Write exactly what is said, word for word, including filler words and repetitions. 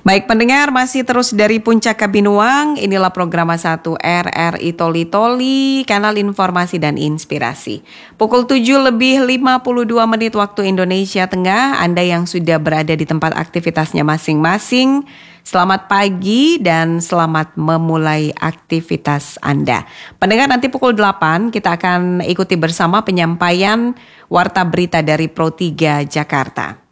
Baik pendengar, masih terus dari Puncak Kabinuang, inilah program satu R R I Toli Toli, kanal informasi dan inspirasi. Pukul tujuh lebih lima puluh dua menit waktu Indonesia Tengah, Anda yang sudah berada di tempat aktivitasnya masing-masing, selamat pagi dan selamat memulai aktivitas Anda. Pendengar, nanti pukul delapan kita akan ikuti bersama penyampaian Warta Berita dari Pro tiga Jakarta.